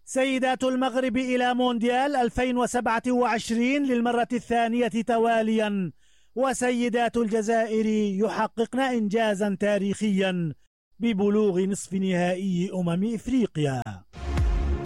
سيدات المغرب إلى مونديال 2027 للمرة الثانية تواليا، وسيدات الجزائر يحققن إنجازا تاريخيا ببلوغ نصف نهائي إفريقيا.